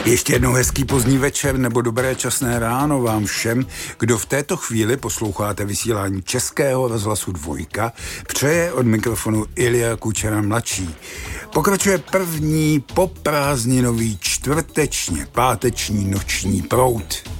Ještě jednou hezký pozdní večer nebo dobré časné ráno vám všem, kdo v této chvíli posloucháte vysílání Českého rozhlasu Dvojka, přeje od mikrofonu Ilja Kučera mladší. Pokračuje první poprázdninový čtvrtečně páteční noční proud.